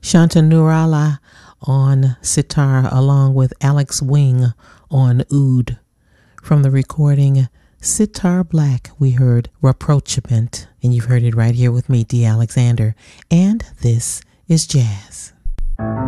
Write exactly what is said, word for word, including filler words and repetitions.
Shanta Nurala on sitar, along with Alex Wing on oud. From the recording Sitar Black, we heard Rapprochement, and you've heard it right here with me, D. Alexander, and this is Jazz.